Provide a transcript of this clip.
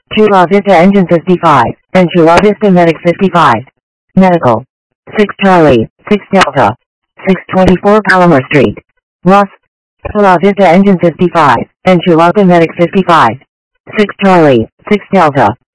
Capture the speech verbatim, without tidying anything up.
Chula Vista Engine fifty-five, and Chula Vista Medic fifty-five. Medical. six Charlie, six Delta. six twenty-four Palomar Street. Los. Chula Vista Engine fifty-five, and Chula Vista Medic fifty-five. six Charlie, six Delta.